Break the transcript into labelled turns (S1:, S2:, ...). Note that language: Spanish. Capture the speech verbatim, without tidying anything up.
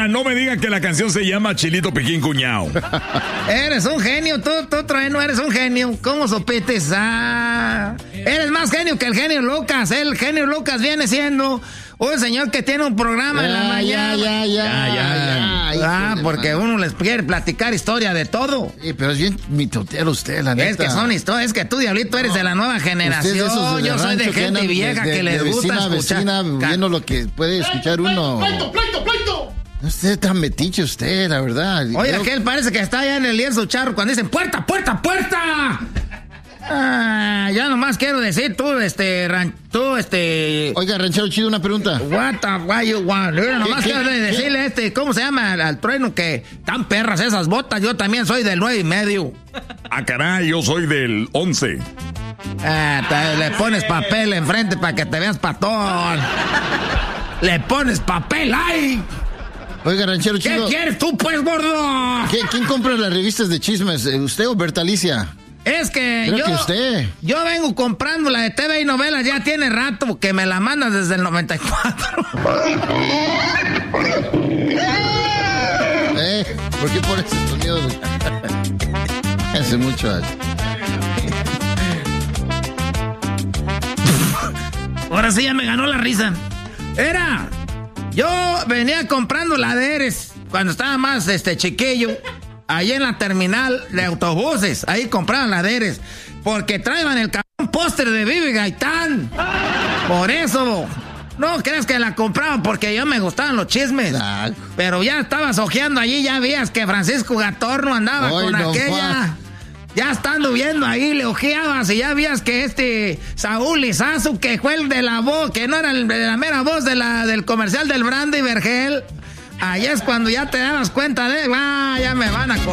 S1: Oiga, no me digan que la canción se llama Chilito Piquín Cuñao.
S2: Eres un genio, tú, tú, Trueno, eres un genio. ¿Cómo supites? Ah, eres más genio que el genio Lucas. El genio Lucas viene siendo un señor que tiene un programa
S3: ya,
S2: en la mañana.
S3: Ya, ya, ya, ya, ya, ya.
S2: Ah, porque madre. Uno les quiere platicar historia de todo.
S3: Sí, pero es bien mitotero usted, la neta.
S2: Es que son historias, es que tú, Diablito, eres no, de la nueva generación. De de Yo soy de gente que vieja de, de, que les de gusta
S3: vecina,
S2: escuchar.
S3: Vecina, viendo lo que puede escuchar uno.
S4: ¡Pleito, pleito, pleito!
S3: No esté tan metiche usted, la verdad.
S2: Oye,
S3: Creo...
S2: aquel parece que está allá en el lienzo charro cuando dicen ¡puerta, puerta, puerta! Ah, ya nomás quiero decir tú, este, ran, tú, este...
S3: Oiga, ranchero chido, una pregunta.
S2: What the why you want? Yo nomás
S3: ¿Qué,
S2: quiero
S3: qué,
S2: decirle,
S3: qué?
S2: este, ¿cómo se llama al, al Trueno? Que tan perras esas botas, yo también soy del nueve y medio.
S1: Ah, caray, yo soy del once.
S2: Ah, te, le pones papel enfrente para que te veas patón. Le pones papel ahí.
S3: Oiga, ranchero chido.
S2: ¿Qué quieres tú, pues, gordo?
S3: ¿Quién, ¿quién compra las revistas de chismes? ¿Usted o Bertalicia?
S2: Es que
S3: Creo
S2: yo,
S3: que usted.
S2: yo vengo comprando la de T V y novelas, ya tiene rato que me la mandas desde el noventa y cuatro.
S3: eh, ¿por qué pones ese sonido? Hace mucho.
S2: Ahora sí ya me ganó la risa. Era, yo venía comprando la de Eres cuando estaba más este chiquillo. Ahí en la terminal de autobuses, ahí compraban laderes, porque traían el cabrón póster de Vivi Gaitán. Por eso, no crees que la compraban porque ya me gustaban los chismes. Ah. Pero ya estabas ojeando allí, ya veías que Francisco Gatorno andaba Hoy con no aquella. Fue. Ya estando viendo ahí, le ojeabas y ya veías que este Saúl Lizazu, que fue el de la voz, que no era el de la mera voz de la, del comercial del Brandy Vergel. Ahí es cuando ya te dabas cuenta de, ah, ya me van a